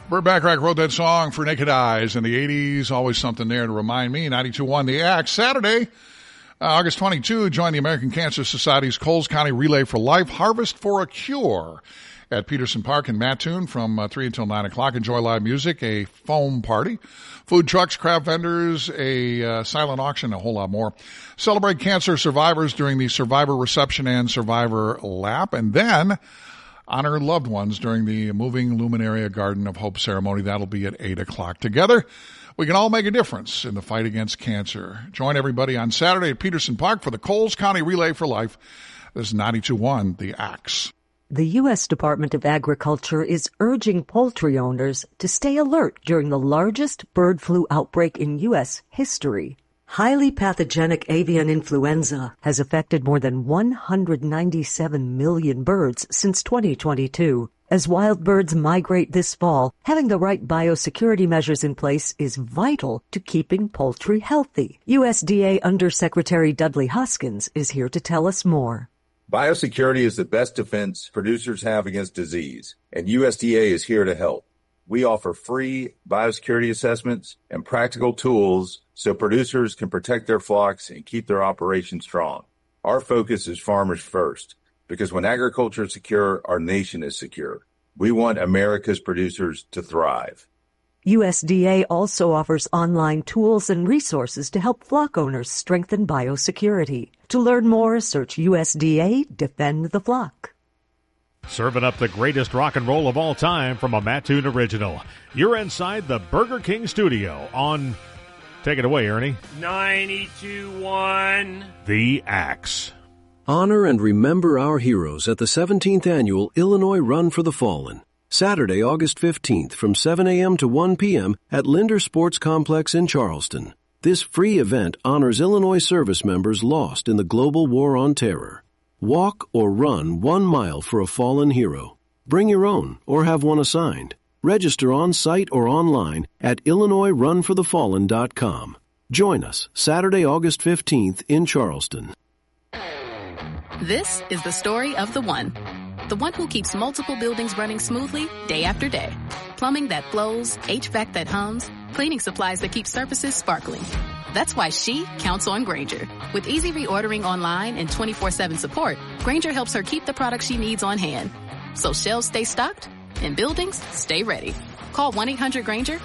Burt Bacharach wrote that song for Naked Eyes in the 80s. Always something there to remind me. 92.1 The Axe. Saturday, August 22, join the American Cancer Society's Coles County Relay for Life Harvest for a Cure at Peterson Park in Mattoon from 3 until 9 o'clock. Enjoy live music, a foam party, food trucks, craft vendors, a silent auction, a whole lot more. Celebrate cancer survivors during the Survivor Reception and Survivor Lap. And then honor loved ones during the Moving Luminaria Garden of Hope ceremony. That'll be at 8 o'clock. Together, we can all make a difference in the fight against cancer. Join everybody on Saturday at Peterson Park for the Coles County Relay for Life. This is 92.1 The Axe. The U.S. Department of Agriculture is urging poultry owners to stay alert during the largest bird flu outbreak in U.S. history. Highly pathogenic avian influenza has affected more than 197 million birds since 2022. As wild birds migrate this fall, having the right biosecurity measures in place is vital to keeping poultry healthy. USDA Undersecretary Dudley Hoskins is here to tell us more. Biosecurity is the best defense producers have against disease, and USDA is here to help. We offer free biosecurity assessments and practical tools so producers can protect their flocks and keep their operations strong. Our focus is farmers first, because when agriculture is secure, our nation is secure. We want America's producers to thrive. USDA also offers online tools and resources to help flock owners strengthen biosecurity. To learn more, search USDA Defend the Flock. Serving up the greatest rock and roll of all time from a Mattoon original. You're inside the Burger King studio on, take it away, Ernie. 92.1 The Axe. Honor and remember our heroes at the 17th Annual Illinois Run for the Fallen. Saturday, August 15th from 7 a.m. to 1 p.m. at Linder Sports Complex in Charleston. This free event honors Illinois service members lost in the global war on terror. Walk or run 1 mile for a fallen hero. Bring your own or have one assigned. Register on site or online at IllinoisRunForTheFallen.com. Join us Saturday, August 15th in Charleston. This is the story of the one who keeps multiple buildings running smoothly day after day. Plumbing that flows, HVAC that hums, cleaning supplies that keep surfaces sparkling. That's why she counts on Grainger. With easy reordering online and 24/7 support, Grainger helps her keep the products she needs on hand. So shelves stay stocked and buildings stay ready. Call 1-800-GRAINGER